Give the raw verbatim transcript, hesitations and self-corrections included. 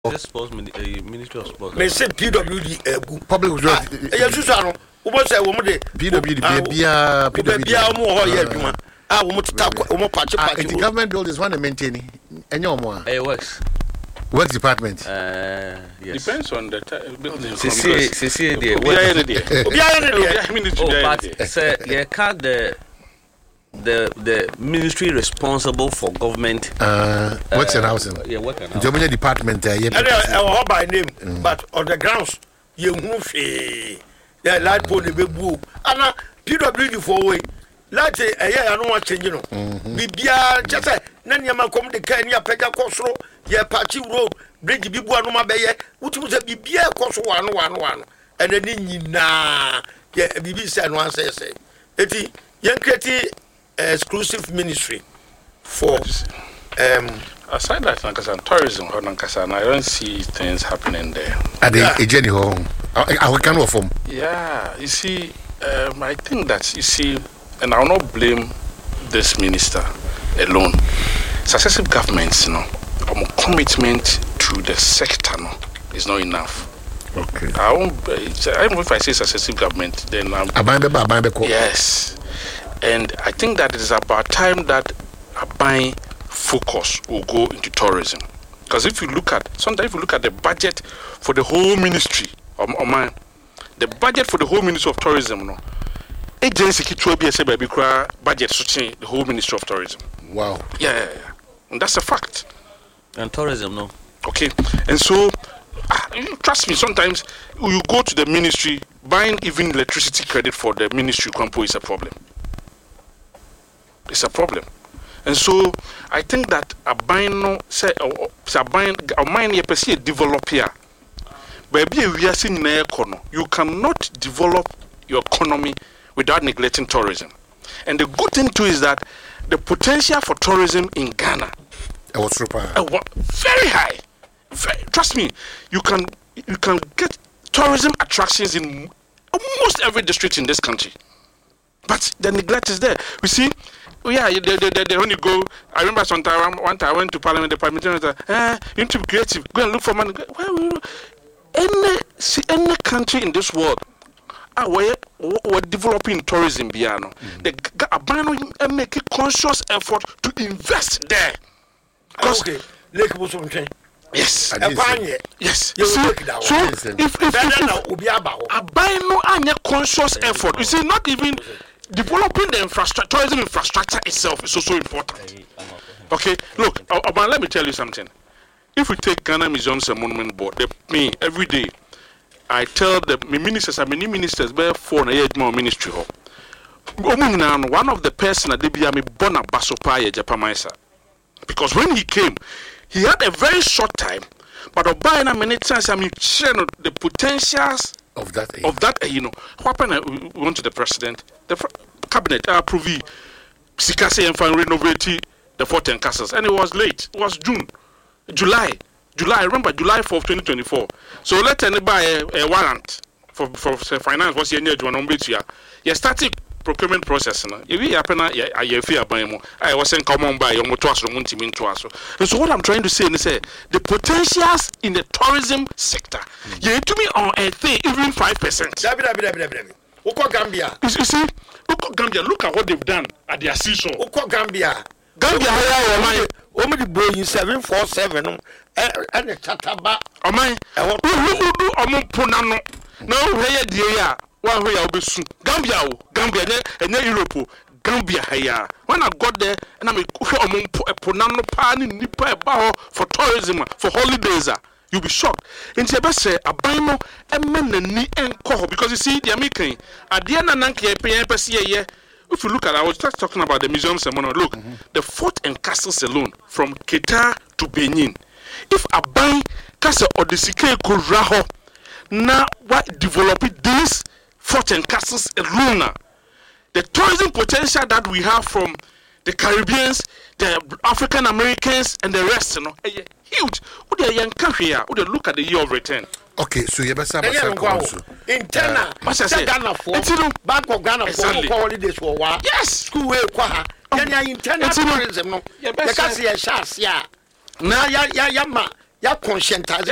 This sports Ministry of Sports. Me say P W D public was just yes you say no wo say wo mo de P W D bia P W D bia mo ho ye adwuma ah wo mo tata wo mo patch patch the government buildings want to maintain enyo mo eh works works department uh yes depends on the building see see see the obi aye ne de obi aye ne de oh but say you can't the the the ministry responsible for government uh works and housing yeah work and housing the department uh, yeah uh, by name mm. But on the grounds you hu fe yeah light pole be bu ana P W D for way light eh ya no wan change no bibia just say na niam kom de kan ya pega kosoro ya patch road bridge bi bu anu ma be ye wutu say bibia koso wano wano wano ene ni nyina ya bibi say no answer say eti yen create exclusive ministry for um aside that Nankasa tourism or Nankasa, I don't see things happening there. At the a journey home, I can work from. Yeah, you see, um, I think that you see, and I'll not blame this minister alone. Successive governments, you know, um, commitment to the sector, no, is not enough. Okay. I won't. I don't know if I say successive government, then um, yes. And I think that it is about time that a buying focus will go into tourism. Because if you look at, sometimes if you look at the budget for the whole ministry, or, or my, the budget for the whole ministry of tourism, no, agency kitwa be a baby cry budget switching the whole ministry of tourism. Wow. Yeah, yeah, yeah. And that's a fact. And tourism, no. Okay. And so, uh, trust me, sometimes you go to the ministry, buying even electricity credit for the ministry compo is a problem. It's a problem. And so I think that a buying no say a buying a mine ye perceive develop here. Baby we are seeing na economy. You cannot develop your economy without neglecting tourism. And the good thing too is that the potential for tourism in Ghana uh, very high. Very, trust me, you can you can get tourism attractions in almost every district in this country. But the neglect is there. We see. Oh yeah, they, they, they, they only go. I remember sometime one time I went to Parliament. The parliamentarian said, "Eh, you need to be creative. Go and look for money." Why will you? Any see any country in this world, ah, where we're developing tourism, piano. The Abano make a conscious effort to invest there. Because okay, Lake Bosomche. Yes, yes. You see, so if if if Abano anya conscious effort, you see, not even. Developing the infrastructure, tourism infrastructure itself is also important. Okay, look, uh, uh, let me tell you something. If we take Ghana Museums and Monument Board, they, me every day, I tell the ministers, I many ministers, bear for a year more ministry. One of the person that they be a bona basopa Japamaisa, because when he came, he had a very short time, but by a many times I mean, the potentials. Of that, of that, uh, you know, what happened? Uh, we went to the president, the fr- cabinet approved Sikase and finally renovated the fourteen castles, and it was late. It was June, July, July. I remember July fourth, twenty twenty-four. So let anybody buy a, a warrant for for, for finance. Was here near to an umbetia. You started procurement process. No, if you happen, I I fear by more. I was saying, come on, buy your motor, so one team into us. And so what I'm trying to say is, say the potentials in the tourism sector. Mm. You to me on a thing, even five percent. Uko Gambia. You see, Uko Gambia. Look at what they've done at their seashore. Uko Gambia. Gambia, how am I? Omo di boy seven four seven. Eh, and the chataba. Am I? Who who do omo punano? No, hey, dear. One way I'll be soon. Gambia, Gambia, and then Europe, Gambia, here. When I got there, and I'm a Ponano Pan in Nipa for tourism, for holidays, you'll be shocked. And Sebas say, a bino, a man, and knee and coho, because you see, the American, at the end of Nanki, if you look at, I was just talking about the museums and look, mm-hmm. the fort and castles alone, from Keita to Benin. If a buy castle or the Sike Kuraho, now what develop this? Fort and castles alone. The tourism potential that we have from the Caribbeans, the African Americans, and the rest, you know, huge. Would they young country? Would they look at the year of return? Okay, so you better in Ghana, Ghana for Bank of Ghana for holidays for what? Yes, school way kwa. Then you intend tourism. No, because you are shas, yeah. Now, ya ya ya ma ya conscientize.